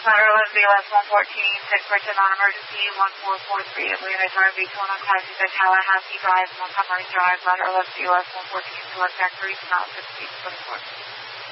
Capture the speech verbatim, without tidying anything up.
Letter eleven B S one fourteen, six Bridgeton non-emergency, one four four three, Atlanta Drive, B two one one taxi to Tallahassee Drive, Montgomery Drive, letter eleven B S one fourteen, select factory, not six feet, twenty-four.